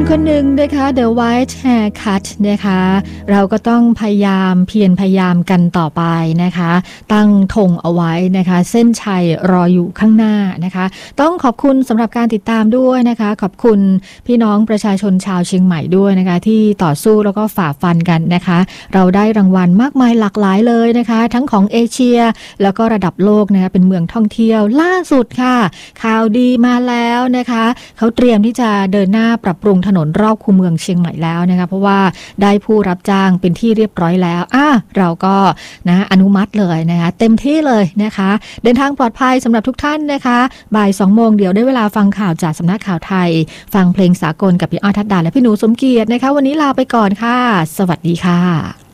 คนหนึ่งนะคะ The White Haircut นะคะเราก็ต้องพยายามกันต่อไปนะคะตั้งธงเอาไว้นะคะเส้นชัยรออยู่ข้างหน้านะคะต้องขอบคุณสำหรับการติดตามด้วยนะคะขอบคุณพี่น้องประชาชนชาวเชียงใหม่ด้วยนะคะที่ต่อสู้แล้วก็ฝ่าฟันกันนะคะเราได้รางวัลมากมายหลากหลายเลยนะคะทั้งของเอเชียแล้วก็ระดับโลกนะคะเป็นเมืองท่องเที่ยวล่าสุดค่ะข่าวดีมาแล้วนะคะเขาเตรียมที่จะเดินหน้าปรับปรุงถนนรอบคูเมืองเชียงใหม่แล้วนะคะเพราะว่าได้ผู้รับจ้างเป็นที่เรียบร้อยแล้วเราก็นะอนุมัติเลยนะคะเต็มที่เลยนะคะเดินทางปลอดภัยสำหรับทุกท่านนะคะบ่าย 2 โมงเดี๋ยวได้เวลาฟังข่าวจากสำนักข่าวไทยฟังเพลงสากลกับพี่อ้อทัดดาและพี่หนูสมเกียรตินะคะวันนี้ลาไปก่อนค่ะสวัสดีค่ะ